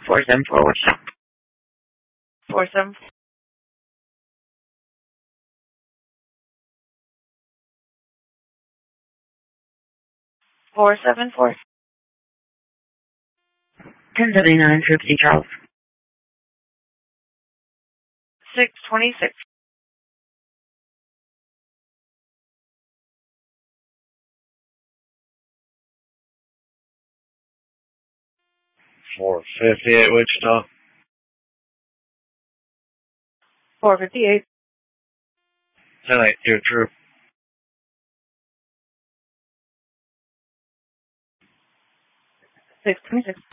474, what's up? 47. 474. 1079, Troops, Charles. 626. 458, Wichita. 458. 1082, Troop. 626.